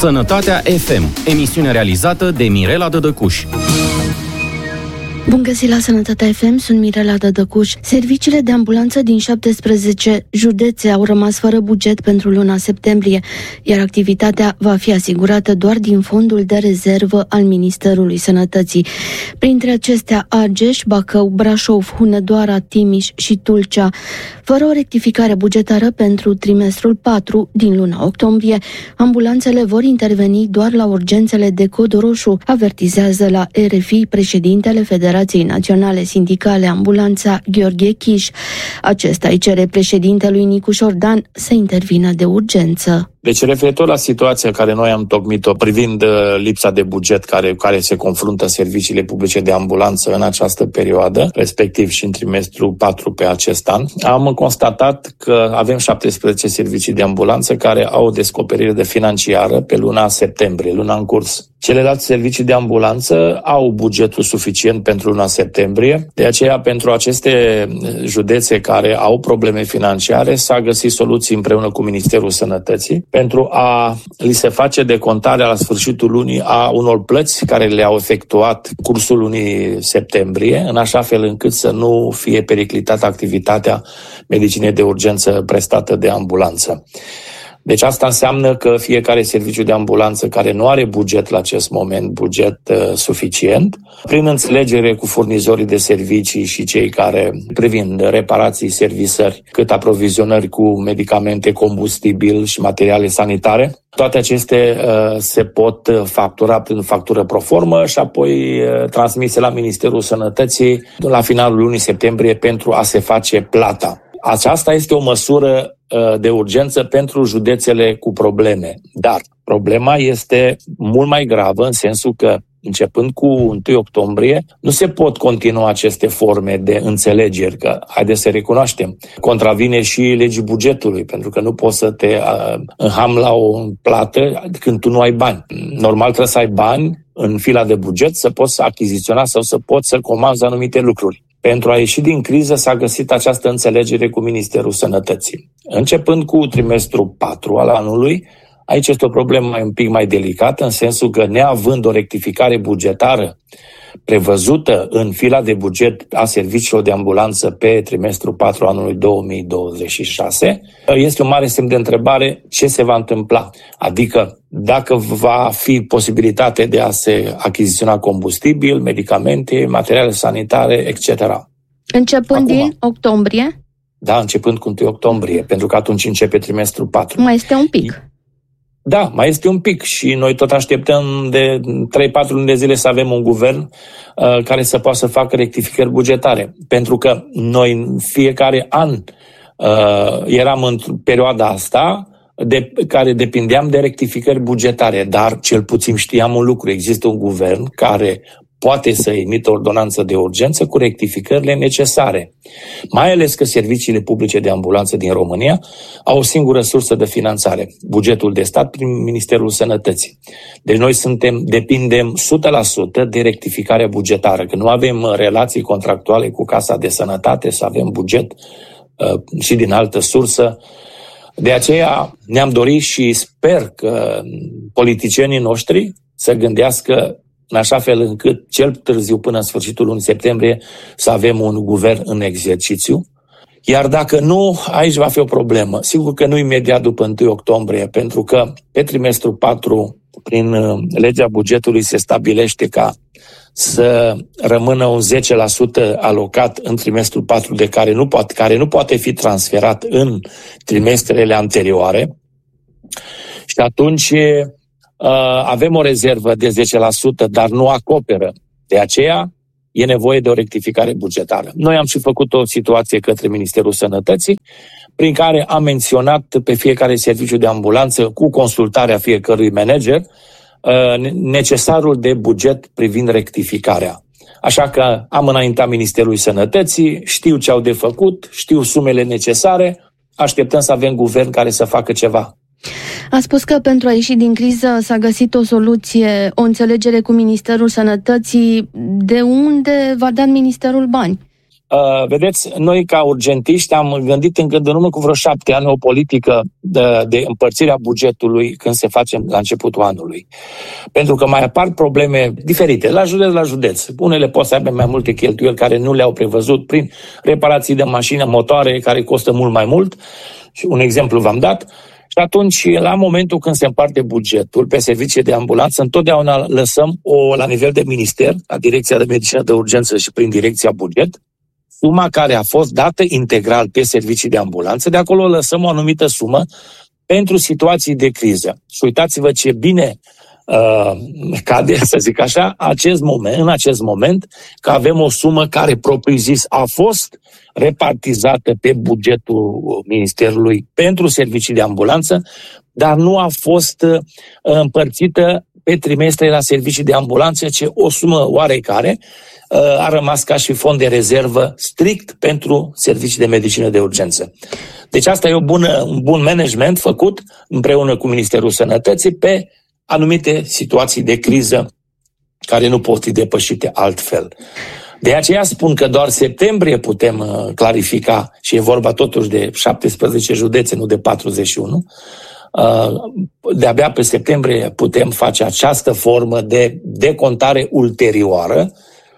Sănătatea FM, emisiune realizată de Mirela Dădăcuș. Bun găsit la Sănătatea FM, sunt Mirela Dădăcuș. Serviciile de ambulanță din 17 județe au rămas fără buget pentru luna septembrie, iar activitatea va fi asigurată doar din fondul de rezervă al Ministerului Sănătății. Printre acestea Argeș, Bacău, Brașov, Hunedoara, Timiș și Tulcea. Fără o rectificare bugetară pentru trimestrul 4 din luna octombrie, ambulanțele vor interveni doar la urgențele de cod roșu, avertizează la RFI președintele Federației Naționale Sindicale Ambulanța, Gheorghe Chiș. Acesta îi cere președintelui Nicu Șordan să intervină de urgență. Deci, referitor la situația care noi am tocmit-o privind lipsa de buget care se confruntă serviciile publice de ambulanță în această perioadă, respectiv și în trimestrul 4 pe acest an, am constatat că avem 17 servicii de ambulanță care au o descoperire de financiară pe luna septembrie, luna în curs. Celelalte servicii de ambulanță au bugetul suficient pentru luna septembrie, de aceea pentru aceste județe care au probleme financiare s-a găsit soluții împreună cu Ministerul Sănătății pentru a li se face decontarea la sfârșitul lunii a unor plăți care le-au efectuat cursul lunii septembrie, în așa fel încât să nu fie periclitată activitatea medicinei de urgență prestată de ambulanță. Deci asta înseamnă că fiecare serviciu de ambulanță care nu are buget la acest moment, buget suficient, prin înțelegere cu furnizorii de servicii și cei care privind reparații, servisări, cât aprovizionări cu medicamente, combustibil și materiale sanitare, toate acestea se pot factura prin factură proformă și apoi transmise la Ministerul Sănătății la finalul lunii septembrie pentru a se face plata. Aceasta este o măsură de urgență pentru județele cu probleme. Dar problema este mult mai gravă în sensul că, începând cu 1 octombrie, nu se pot continua aceste forme de înțelegeri, că, haideți să recunoaștem, contravine și legii bugetului, pentru că nu poți să te înham la o plată când tu nu ai bani. Normal trebuie să ai bani în fila de buget, să poți achiziționa sau să poți să comanzi anumite lucruri. Pentru a ieși din criză s-a găsit această înțelegere cu Ministerul Sănătății. Începând cu trimestrul 4 al anului, aici este o problemă un pic mai delicată, în sensul că neavând o rectificare bugetară prevăzută în fila de buget a serviciilor de ambulanță pe trimestrul 4 anului 2026, este un mare semn de întrebare ce se va întâmpla. Adică dacă va fi posibilitate de a se achiziționa combustibil, medicamente, materiale sanitare, etc. Începând din octombrie? Da, începând cu 1 octombrie, pentru că atunci începe trimestrul 4. Mai este un pic. Da, mai este un pic și noi tot așteptăm de 3-4 luni de zile să avem un guvern care să poată să facă rectificări bugetare. Pentru că noi în fiecare an eram în perioada asta de care depindeam de rectificări bugetare, dar cel puțin știam un lucru, există un guvern care poate să emită ordonanță de urgență cu rectificările necesare. Mai ales că serviciile publice de ambulanță din România au o singură sursă de finanțare, bugetul de stat prin Ministerul Sănătății. Deci noi depindem 100% de rectificarea bugetară, că nu avem relații contractuale cu Casa de Sănătate, să avem buget și din altă sursă. De aceea ne-am dorit și sper că politicienii noștri să gândească în așa fel încât cel târziu până în sfârșitul lunii septembrie să avem un guvern în exercițiu. Iar dacă nu, aici va fi o problemă. Sigur că nu imediat după 1 octombrie, pentru că pe trimestrul 4, prin legea bugetului, se stabilește ca să rămână un 10% alocat în trimestrul 4 de care nu poate fi transferat în trimestrele anterioare. Și atunci avem o rezervă de 10%, dar nu acoperă. De aceea e nevoie de o rectificare bugetară. Noi am și făcut o situație către Ministerul Sănătății, prin care am menționat pe fiecare serviciu de ambulanță, cu consultarea fiecărui manager, necesarul de buget privind rectificarea. Așa că am înaintat Ministerului Sănătății, știu ce au de făcut, știu sumele necesare, așteptăm să avem guvern care să facă ceva. A spus că pentru a ieși din criză s-a găsit o soluție, o înțelegere cu Ministerul Sănătății. De unde va da Ministerul bani? Vedeți, noi ca urgentiști am gândit încă în urmă cu vreo 7 ani o politică de împărțire a bugetului când se face la începutul anului. Pentru că mai apar probleme diferite, la județ. Unele pot să aibă mai multe cheltuieli care nu le-au prevăzut prin reparații de mașini, motoare care costă mult mai mult. Și un exemplu v-am dat. Și atunci, la momentul când se împarte bugetul pe servicii de ambulanță, întotdeauna lăsăm la nivel de minister, la Direcția de Medicină de Urgență și prin Direcția Buget, suma care a fost dată integral pe servicii de ambulanță, de acolo lăsăm o anumită sumă pentru situații de criză. Și uitați-vă ce bine cade, să zic așa, în acest moment, că avem o sumă care, propriu-zis, a fost repartizată pe bugetul Ministerului pentru servicii de ambulanță, dar nu a fost împărțită pe trimestre la servicii de ambulanță, ci o sumă oarecare a rămas ca și fond de rezervă strict pentru servicii de medicină de urgență. Deci asta e un bun management făcut împreună cu Ministerul Sănătății pe anumite situații de criză care nu pot fi depășite altfel. De aceea spun că doar septembrie putem clarifica, și e vorba totuși de 17 județe, nu de 41, de-abia pe septembrie putem face această formă de decontare ulterioară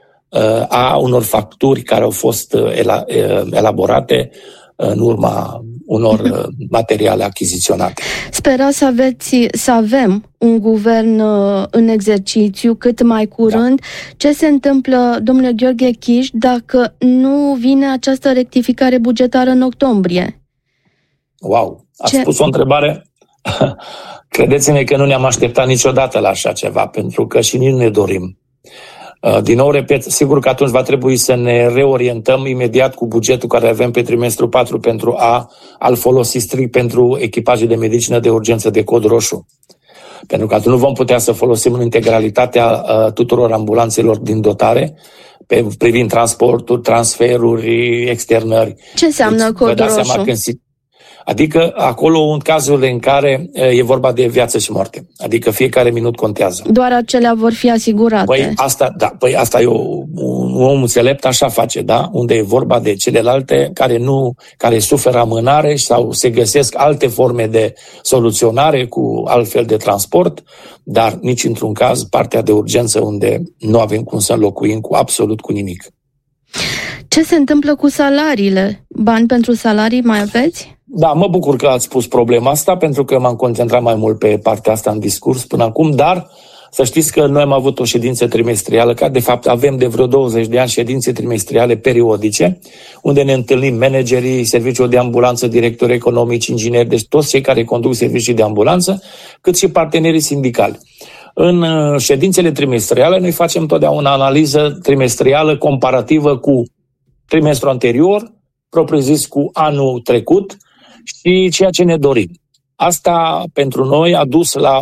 a unor facturi care au fost elaborate în urma unor materiale achiziționate. Sperați să avem un guvern în exercițiu cât mai curând. Da. Ce se întâmplă, domnule Gheorghe Chiș, dacă nu vine această rectificare bugetară în octombrie? Wow! Ați spus o întrebare. Credeți-ne că nu ne-am așteptat niciodată la așa ceva, pentru că și nici nu ne dorim. Din nou, repet, sigur că atunci va trebui să ne reorientăm imediat cu bugetul care avem pe trimestru 4 pentru a-l folosi strict pentru echipaje de medicină de urgență de cod roșu. Pentru că atunci nu vom putea să folosim în integralitatea tuturor ambulanțelor din dotare, privind transporturi, transferuri, externări. Ce înseamnă cod roșu? Adică acolo în cazurile în care e vorba de viață și moarte. Adică fiecare minut contează. Doar acelea vor fi asigurate. Asta e un om înțelept, așa face, da? Unde e vorba de celelalte care suferă amânare sau se găsesc alte forme de soluționare cu altfel de transport, dar nici într-un caz partea de urgență unde nu avem cum să înlocuim cu nimic. Ce se întâmplă cu salariile? Bani pentru salarii mai aveți? Da, mă bucur că ați pus problema asta, pentru că m-am concentrat mai mult pe partea asta în discurs până acum, dar să știți că noi am avut o ședință trimestrială, că de fapt avem de vreo 20 de ani ședințe trimestriale periodice, unde ne întâlnim managerii, serviciul de ambulanță, directori economici, ingineri, deci toți cei care conduc servicii de ambulanță, cât și partenerii sindicali. În ședințele trimestriale noi facem totdeauna analiză trimestrială comparativă cu trimestrul anterior, propriu-zis cu anul trecut, și ceea ce ne dorim. Asta pentru noi a dus la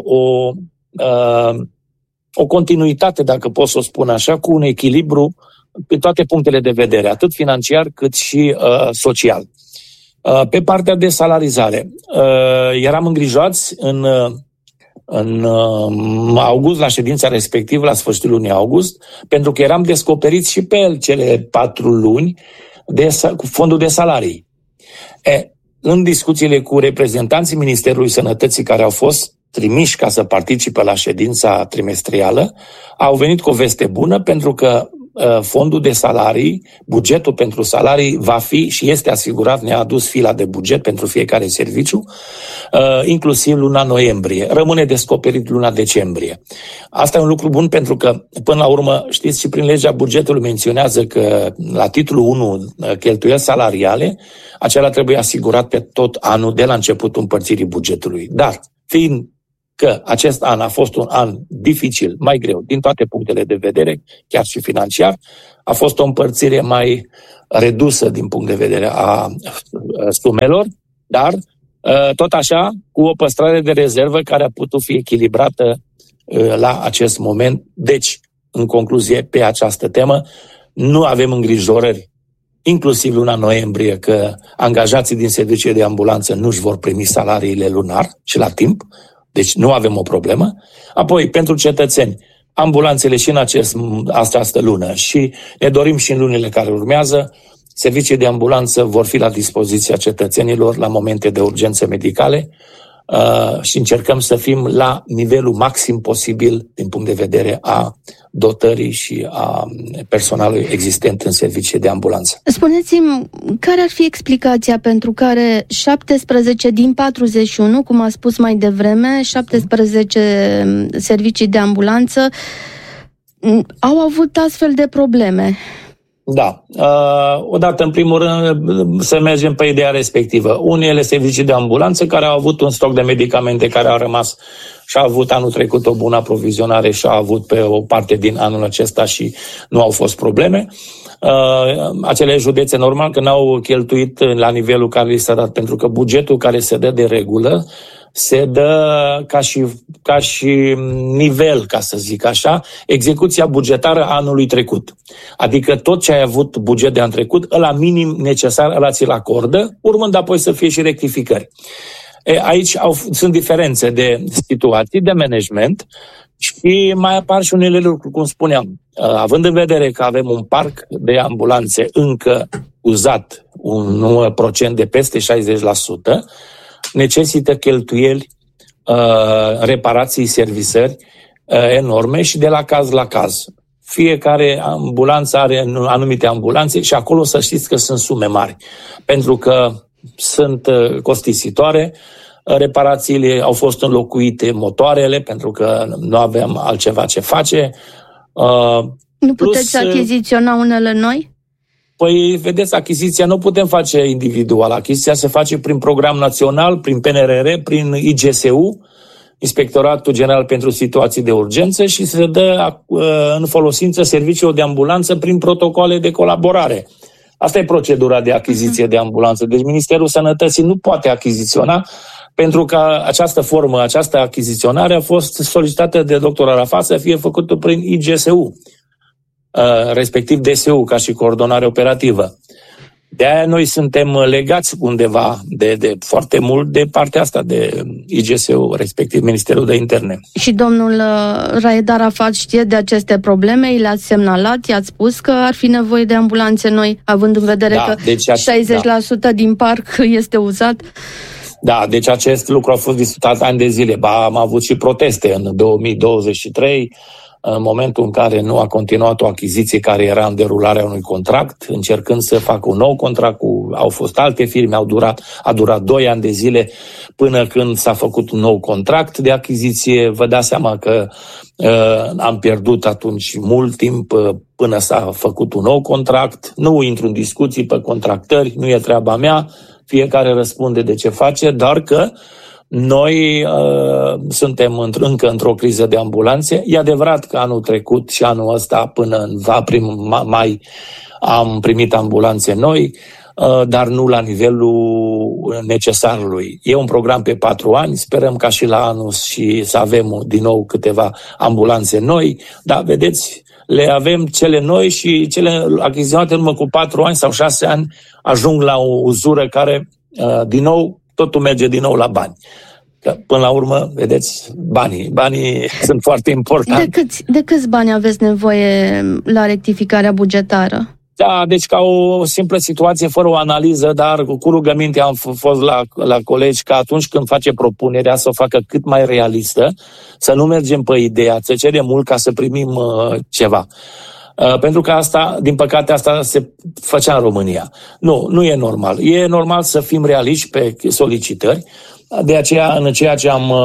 o continuitate, dacă pot să o spun așa, cu un echilibru pe toate punctele de vedere, atât financiar cât și social. Pe partea de salarizare, eram îngrijorați în august, la ședința respectivă, la sfârșitul lunii august, pentru că eram descoperiți și pe cele 4 luni cu fondul de salarii. În discuțiile cu reprezentanții Ministerului Sănătății care au fost trimiși ca să participe la ședința trimestrială, au venit cu o veste bună, pentru că fondul de salarii, bugetul pentru salarii va fi și este asigurat, ne-a adus fila de buget pentru fiecare serviciu, inclusiv luna noiembrie. Rămâne descoperit luna decembrie. Asta e un lucru bun, pentru că, până la urmă, știți, și prin legea bugetului menționează că la titlul 1, cheltuieli salariale, acela trebuie asigurat pe tot anul de la începutul împărțirii bugetului. Dar, fiind că acest an a fost un an dificil, mai greu, din toate punctele de vedere, chiar și financiar, a fost o împărțire mai redusă din punct de vedere a sumelor, dar tot așa, cu o păstrare de rezervă care a putut fi echilibrată la acest moment. Deci, în concluzie, pe această temă, nu avem îngrijorări, inclusiv luna noiembrie, că angajații din serviciile de ambulanță nu își vor primi salariile lunar și la timp. Deci nu avem o problemă. Apoi, pentru cetățeni, ambulanțele și în această lună și ne dorim și în lunile care urmează servicii de ambulanță vor fi la dispoziția cetățenilor la momente de urgențe medicale și încercăm să fim la nivelul maxim posibil din punct de vedere a dotării și a personalului existent în servicii de ambulanță. Spuneți-mi, care ar fi explicația pentru care 17 din 41, cum a spus mai devreme, 17 servicii de ambulanță au avut astfel de probleme? Da. Odată, în primul rând, să mergem pe ideea respectivă. Unele servicii de ambulanță care au avut un stoc de medicamente care au rămas și au avut anul trecut o bună aprovizionare și au avut pe o parte din anul acesta și nu au fost probleme. Acele județe, normal că n-au cheltuit la nivelul care li s-a dat, pentru că bugetul care se dă de regulă se dă ca și nivel, ca să zic așa, execuția bugetară a anului trecut. Adică tot ce ai avut buget de anul trecut, ăla minim necesar, ăla ți-l acordă, urmând apoi să fie și rectificări. Aici sunt diferențe de situații, de management și mai apar și unele lucruri, cum spuneam. Având în vedere că avem un parc de ambulanțe încă uzat, un procent de peste 60%, necesită cheltuieli, reparații, servisări enorme și de la caz la caz. Fiecare ambulanță are anumite ambulanțe și acolo să știți că sunt sume mari, pentru că sunt costisitoare. Reparațiile au fost înlocuite motoarele, pentru că nu aveam altceva ce face. Nu puteți achiziționa unele noi? Păi, vedeți, achiziția nu putem face individual. Achiziția se face prin program național, prin PNRR, prin IGSU, Inspectoratul General pentru Situații de Urgență, și se dă în folosință serviciilor de ambulanță prin protocoale de colaborare. Asta e procedura de achiziție de ambulanță. Deci Ministerul Sănătății nu poate achiziționa, pentru că această formă, această achiziționare a fost solicitată de dr. Arafat să fie făcută prin IGSU, respectiv DSU, ca și coordonare operativă. De-aia noi suntem legați undeva de foarte mult de partea asta, de IGSU, respectiv Ministerul de Interne. Și domnul Raed Arafat știe de aceste probleme? I le-ați semnalat? I-ați spus că ar fi nevoie de ambulanțe noi, având în vedere că deci 60% din parc este uzat? Da, deci acest lucru a fost discutat ani de zile. Am avut și proteste în 2023, în momentul în care nu a continuat o achiziție care era în derularea unui contract, încercând să facă un nou contract au fost alte firme, a durat 2 ani de zile până când s-a făcut un nou contract de achiziție. Vă dați seama că am pierdut atunci mult timp până s-a făcut un nou contract. Nu intru în discuții pe contractări, nu e treaba mea, fiecare răspunde de ce face, dar că noi suntem încă într-o criză de ambulanțe. E adevărat că anul trecut și anul ăsta, până în mai, am primit ambulanțe noi, dar nu la nivelul necesarului. E un program pe 4 ani, sperăm ca și la anul și să avem din nou câteva ambulanțe noi, dar vedeți, le avem cele noi și cele achiziționate în urmă cu 4 ani sau 6 ani ajung la o uzură care, din nou, totul merge din nou la bani. Că, până la urmă, vedeți, banii sunt foarte importanti. De câți bani aveți nevoie la rectificarea bugetară? Da, deci ca o simplă situație, fără o analiză, dar cu rugăminte am fost la colegi că atunci când face propunerea să o facă cât mai realistă, să nu mergem pe ideea, să cerem mult ca să primim ceva. Pentru că asta, din păcate, asta se făcea în România. Nu e normal. E normal să fim realiști pe solicitări. De aceea, în ceea ce am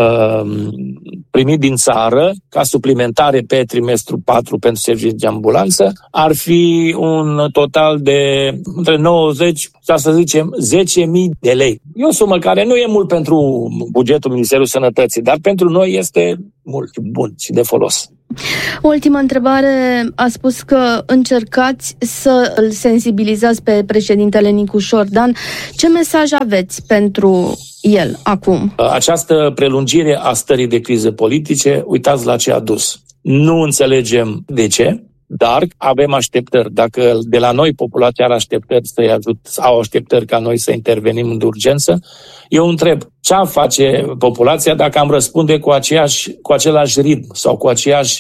primit din țară, ca suplimentare pe trimestru 4 pentru servicii de ambulanță, ar fi un total de între 90, să zicem, 10.000 de lei. E o sumă care nu e mult pentru bugetul Ministerului Sănătății, dar pentru noi este mult bun și de folos. Ultima întrebare. A spus că încercați să îl sensibilizați pe președintele Nicu Șordan. Ce mesaj aveți pentru el acum? Această prelungire a stării de criză politice, uitați la ce a dus. Nu înțelegem de ce, dar avem așteptări. Dacă de la noi populația are așteptări să-i ajut, au așteptări ca noi să intervenim de urgență, eu întreb, ce ar face populația dacă am răspunde cu același ritm sau cu aceeași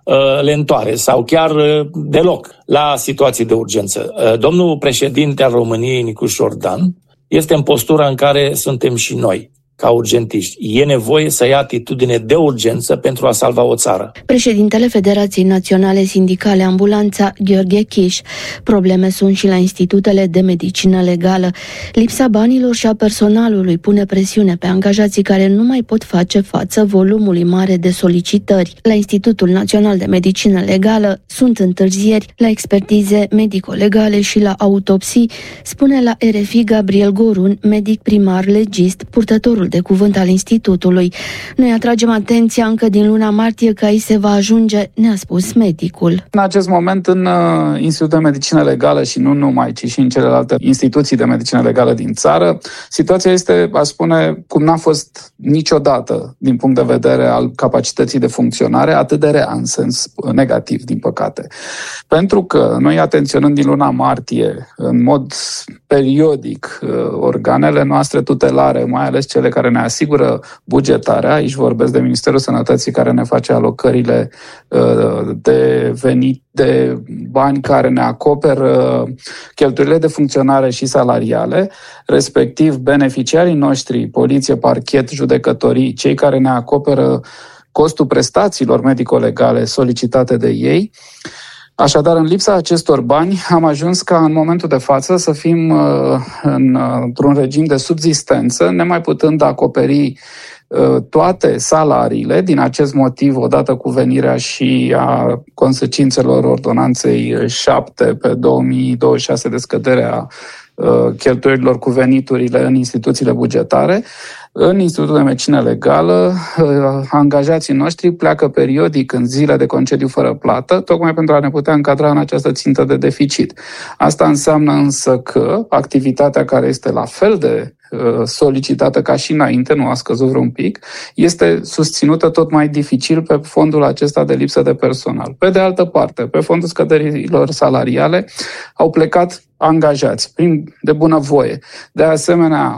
lentoare sau chiar deloc la situații de urgență. Domnul președinte al României, Nicuș Ordan, este în postura în care suntem și noi, ca urgentiști. E nevoie să ia atitudine de urgență pentru a salva o țară. Președintele Federației Naționale Sindicale Ambulanța, Gheorghe Chiș. Probleme sunt și la institutele de medicină legală. Lipsa banilor și a personalului pune presiune pe angajații care nu mai pot face față volumului mare de solicitări. La Institutul Național de Medicină Legală sunt întârzieri la expertize medico-legale și la autopsii, spune la RFI Gabriel Gorun, medic primar legist, purtătorul de cuvânt al Institutului. Noi atragem atenția încă din luna martie că aici se va ajunge, ne-a spus medicul. În acest moment, în Institutul de Medicină Legală și nu numai, ci și în celelalte instituții de medicină legală din țară, situația este, aș spune, cum n-a fost niciodată din punct de vedere al capacității de funcționare, atât de rea în sens negativ, din păcate. Pentru că noi, atenționând din luna martie, în mod periodic, organele noastre tutelare, mai ales cele care ne asigură bugetarea, aici vorbesc de Ministerul Sănătății care ne face alocările de venit, de bani care ne acoperă cheltuielile de funcționare și salariale, respectiv beneficiarii noștri, poliție, parchet, judecătorii, cei care ne acoperă costul prestațiilor medico-legale solicitate de ei. Așadar, în lipsa acestor bani, am ajuns ca în momentul de față să fim într-un regim de subzistență, nemai putând acoperi toate salariile. Din acest motiv, odată cu venirea și a consecințelor ordonanței 7 pe 2026 de scăderea cheltuielilor cu veniturile în instituțiile bugetare, în Institutul de Medicină Legală, angajații noștri pleacă periodic în zile de concediu fără plată, tocmai pentru a ne putea încadra în această țintă de deficit. Asta înseamnă însă că activitatea care este la fel de solicitată ca și înainte, nu a scăzut vreun pic, este susținută tot mai dificil pe fondul acesta de lipsă de personal. Pe de altă parte, pe fondul scăderilor salariale au plecat angajați de bunăvoie. De asemenea,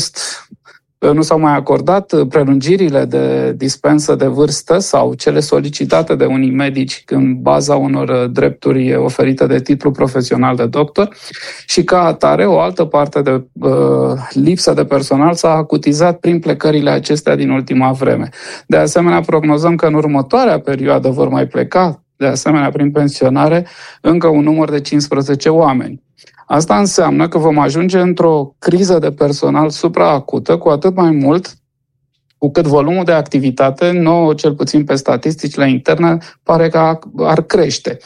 nu s-au mai acordat prelungirile de dispensă de vârstă sau cele solicitate de unii medici în baza unor drepturi oferite de titlu profesional de doctor și ca atare o altă parte de lipsă de personal s-a acutizat prin plecările acestea din ultima vreme. De asemenea, prognozăm că în următoarea perioadă vor mai pleca, de asemenea prin pensionare, încă un număr de 15 oameni. Asta înseamnă că vom ajunge într-o criză de personal supraacută, cu atât mai mult cu cât volumul de activitate, nouă cel puțin pe statisticile interne, pare că ar crește.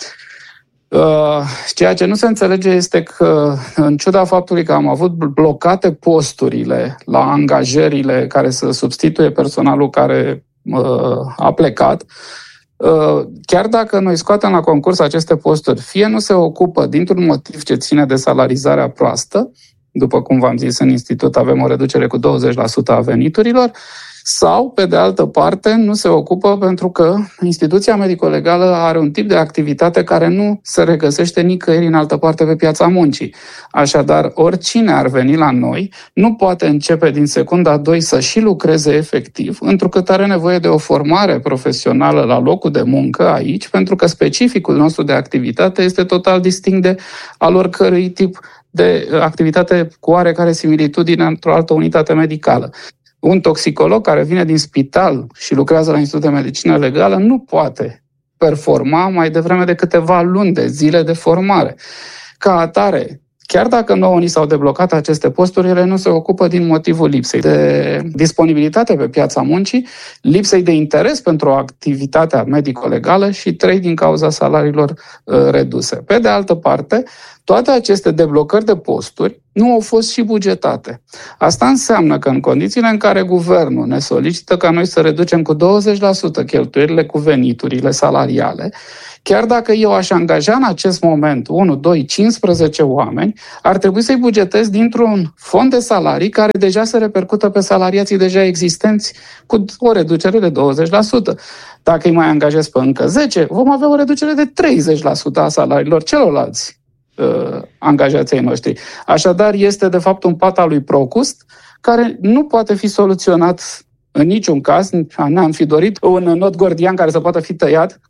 Ceea ce nu se înțelege este că, în ciuda faptului că am avut blocate posturile la angajările care să substituie personalul care a plecat, chiar dacă noi scoatem la concurs aceste posturi, fie nu se ocupă dintr-un motiv ce ține de salarizarea proastă, după cum v-am zis, în institut avem o reducere cu 20% a veniturilor, sau, pe de altă parte, nu se ocupă pentru că instituția medico-legală are un tip de activitate care nu se regăsește nicăieri în altă parte pe piața muncii. Așadar, oricine ar veni la noi nu poate începe din secunda 2 să și lucreze efectiv, întrucât are nevoie de o formare profesională la locul de muncă aici, pentru că specificul nostru de activitate este total distinct de al oricărui tip de activitate cu oarecare similitudine într-o altă unitate medicală. Un toxicolog care vine din spital și lucrează la Institutul de Medicină Legală nu poate performa mai devreme de câteva luni de zile de formare. Ca atare, chiar dacă nouă ni s-au deblocat aceste posturi, ele nu se ocupă din motivul lipsei de disponibilitate pe piața muncii, lipsei de interes pentru activitatea medico-legală și 3 din cauza salariilor reduse. Pe de altă parte, toate aceste deblocări de posturi nu au fost și bugetate. Asta înseamnă că în condițiile în care guvernul ne solicită ca noi să reducem cu 20% cheltuielile cu veniturile salariale, chiar dacă eu aș angaja în acest moment 1, 2, 15 oameni, ar trebui să-i bugetez dintr-un fond de salarii care deja se repercută pe salariații deja existenți cu o reducere de 20%. Dacă îi mai angajez pe încă 10, vom avea o reducere de 30% a salariilor celorlalți angajații ai noștri. Așadar, este de fapt un pat al lui Procust care nu poate fi soluționat în niciun caz. Ne-am fi dorit un nod gordian care să poată fi tăiat cu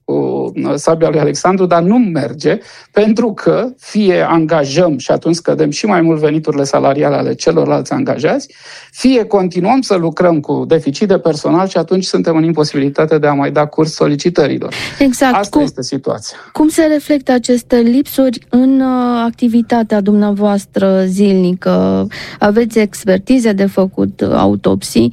sabia lui Alexandru, dar nu merge, pentru că fie angajăm și atunci scădem și mai mult veniturile salariale ale celorlalți angajați, fie continuăm să lucrăm cu deficit de personal și atunci suntem în imposibilitate de a mai da curs solicitărilor. Exact. Asta este situația. Cum se reflectă aceste lipsuri în activitatea dumneavoastră zilnică? Aveți expertize de făcut, autopsii?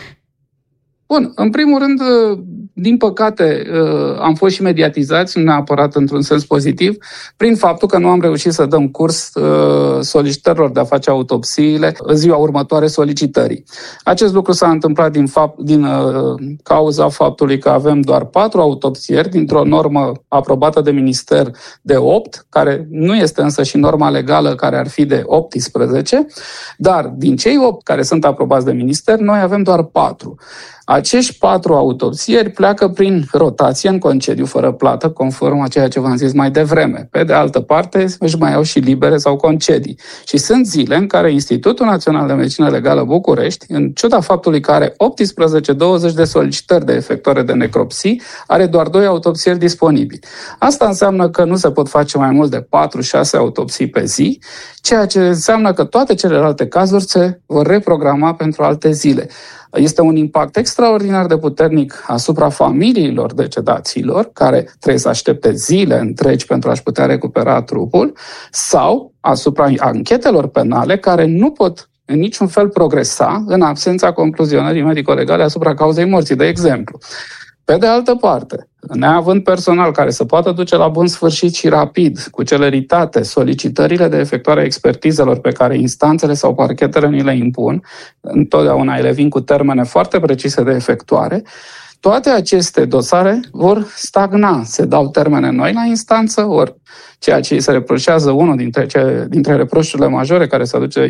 Bun, în primul rând, din păcate, am fost și mediatizați, nu neapărat într-un sens pozitiv, prin faptul că nu am reușit să dăm curs solicitărilor de a face autopsiile în ziua următoare solicitării. Acest lucru s-a întâmplat din cauza faptului că avem doar 4 autopsieri dintr-o normă aprobată de minister de 8, care nu este însă și norma legală care ar fi de 18, dar din cei 8 care sunt aprobați de minister, noi avem doar 4. Acești 4 autopsieri pleacă prin rotație în concediu fără plată, conform a ceea ce v-am zis mai devreme. Pe de altă parte, își mai au și libere sau concedii. Și sunt zile în care Institutul Național de Medicină Legală București, în ciuda faptului că are 18-20 de solicitări de efectuare de necropsii, are doar 2 autopsieri disponibili. Asta înseamnă că nu se pot face mai mult de 4-6 autopsii pe zi, ceea ce înseamnă că toate celelalte cazuri se vor reprograma pentru alte zile. Este un impact extraordinar de puternic asupra familiilor decedaților, care trebuie să aștepte zile întregi pentru a-și putea recupera trupul, sau asupra anchetelor penale, care nu pot în niciun fel progresa în absența concluzionării medico-legale asupra cauzei morții, de exemplu. Pe de altă parte, neavând personal care să poată duce la bun sfârșit și rapid, cu celeritate, solicitările de efectuare a expertizelor pe care instanțele sau parchetele ni le impun, întotdeauna ele vin cu termene foarte precise de efectuare, toate aceste dosare vor stagna, se dau termene noi la instanță, ori ceea ce îi se reproșează, unul dintre reproșurile majore care se aduce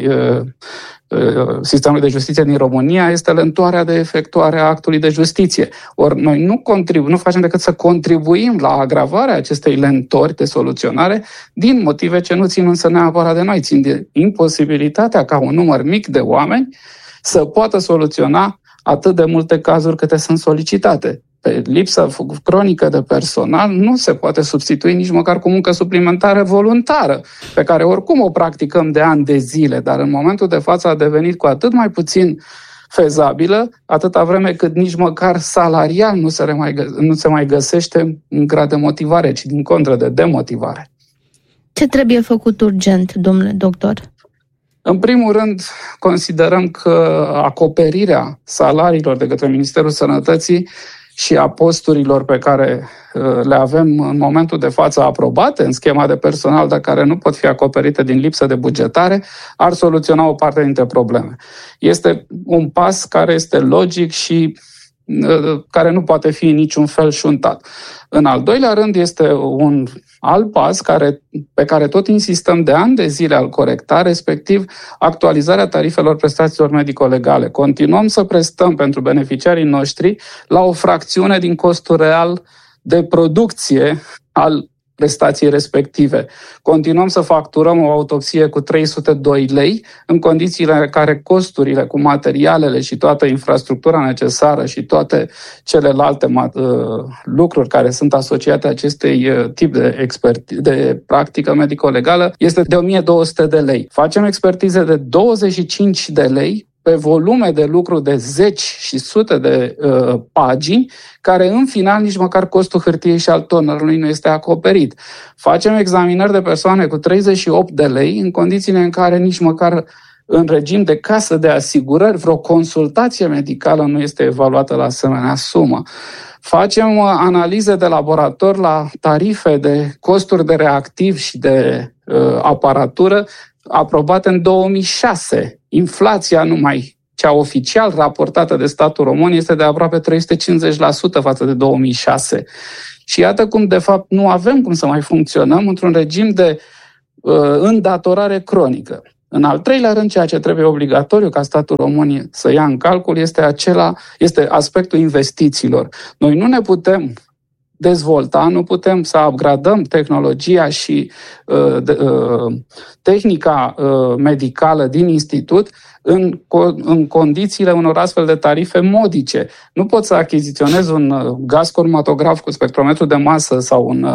sistemul de justiție din România este lentoarea de efectuare a actului de justiție. Ori noi nu facem decât să contribuim la agravarea acestei lentori de soluționare din motive ce nu țin însă neapărat de noi, țin de imposibilitatea ca un număr mic de oameni să poată soluționa atât de multe cazuri câte sunt solicitate. Pe lipsa cronică de personal nu se poate substitui nici măcar cu muncă suplimentară voluntară, pe care oricum o practicăm de ani de zile, dar în momentul de față a devenit cu atât mai puțin fezabilă, atâta vreme cât nici măcar salarial nu se mai găsește în grad de motivare, ci din contră de demotivare. Ce trebuie făcut urgent, domnule doctor? În primul rând, considerăm că acoperirea salariilor de către Ministerul Sănătății și a posturilor pe care le avem în momentul de față aprobate în schema de personal, dar care nu pot fi acoperite din lipsă de bugetare, ar soluționa o parte dintre probleme. Este un pas care este logic și care nu poate fi în niciun fel șuntat. În al doilea rând este un alt pas pe care tot insistăm de ani de zile al corecta, respectiv actualizarea tarifelor prestațiilor medico-legale. Continuăm să prestăm pentru beneficiarii noștri la o fracțiune din costul real de producție al prestației respective. Continuăm să facturăm o autopsie cu 302 lei, în condițiile în care costurile cu materialele și toată infrastructura necesară și toate celelalte lucruri care sunt asociate acestei tip de practică medico-legală este de 1200 de lei. Facem expertize de 25 de lei pe volume de lucru de zeci și sute de pagini, care în final nici măcar costul hârtiei și al tonerului nu este acoperit. Facem examinări de persoane cu 38 de lei, în condițiile în care nici măcar în regim de casă de asigurări vreo consultație medicală nu este evaluată la asemenea sumă. Facem analize de laborator la tarife de costuri de reactiv și de aparatură aprobate în 2006. Inflația numai cea oficial raportată de statul român este de aproape 350% față de 2006. Și iată cum, de fapt, nu avem cum să mai funcționăm într-un regim de îndatorare cronică. În al treilea rând, ceea ce trebuie obligatoriu ca statul român să ia în calcul este aspectul investițiilor. Noi nu ne putem dezvolta, nu putem să upgradăm tehnologia și tehnica medicală din institut în condițiile unor astfel de tarife modice. Nu poți să achiziționezi un gaz cromatograf cu spectrometru de masă sau un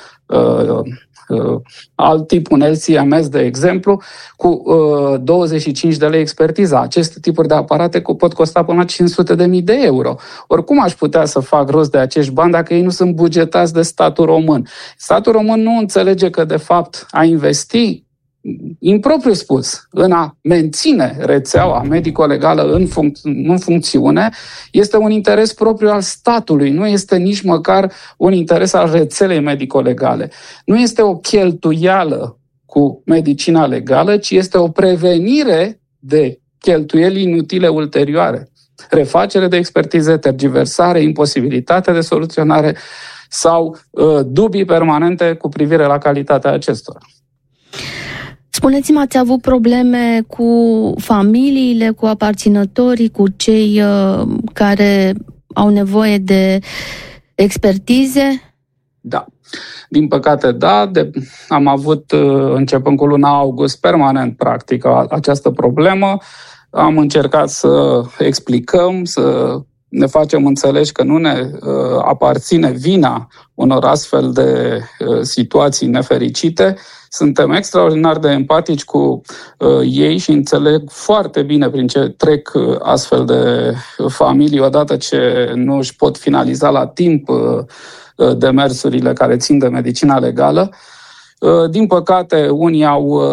alt tip, un LC-MS, de exemplu, cu 25 de lei expertiza. Aceste tipuri de aparate pot costa până la 500.000 de euro. Oricum aș putea să fac rost de acești bani dacă ei nu sunt bugetați de statul român. Statul român nu înțelege că, de fapt, a investi, impropriu spus, în a menține rețeaua medico-legală în funcțiune, este un interes propriu al statului, nu este nici măcar un interes al rețelei medico-legale. Nu este o cheltuială cu medicina legală, ci este o prevenire de cheltuieli inutile ulterioare. Refacere de expertize, tergiversare, imposibilitate de soluționare sau dubii permanente cu privire la calitatea acestora. Spuneți-mi, ați avut probleme cu familiile, cu aparținătorii, cu cei care au nevoie de expertize? Da. Din păcate, da. Am avut, începând cu luna august, permanent, practic, această problemă. Am încercat să explicăm, să ne facem înțelegi că nu ne aparține vina unor astfel de situații nefericite. Suntem extraordinar de empatici cu ei și înțeleg foarte bine prin ce trec astfel de familii odată ce nu își pot finaliza la timp demersurile care țin de medicina legală. Din păcate, unii au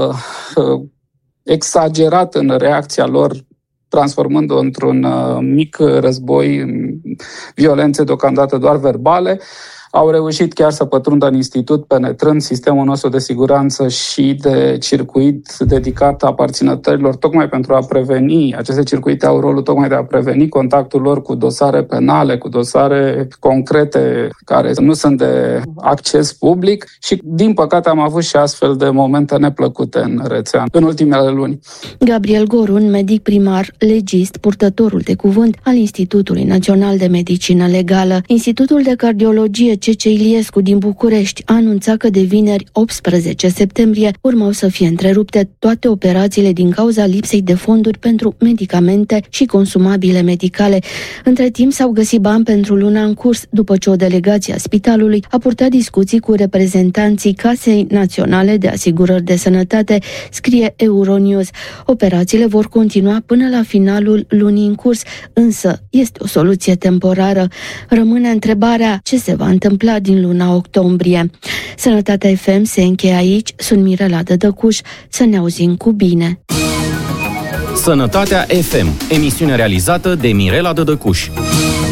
exagerat în reacția lor, transformând-o într-un mic război, violențe deocamdată doar verbale. Au reușit chiar să pătrundă în institut, penetrând sistemul nostru de siguranță și de circuit dedicat aparținătorilor, tocmai pentru a preveni. Aceste circuite au rolul tocmai de a preveni contactul lor cu dosare penale, cu dosare concrete care nu sunt de acces public și, din păcate, am avut și astfel de momente neplăcute în rețea în ultimele luni. Gabriel Gorun, medic primar, legist, purtătorul de cuvânt al Institutului Național de Medicină Legală. Institutul de Cardiologie C.C. Iliescu din București a anunțat că de vineri 18 septembrie urmau să fie întrerupte toate operațiile din cauza lipsei de fonduri pentru medicamente și consumabile medicale. Între timp s-au găsit bani pentru luna în curs, după ce o delegație a spitalului a purtat discuții cu reprezentanții Casei Naționale de Asigurări de Sănătate, scrie Euronews. Operațiile vor continua până la finalul lunii în curs, însă este o soluție temporară. Rămâne întrebarea ce se va întâmpla din luna octombrie. Sănătatea FM se încheie aici. Sunt Mirela Dădăcuș. Să ne auzim cu bine. Sănătatea FM, emisiune realizată de Mirela Dădăcuș.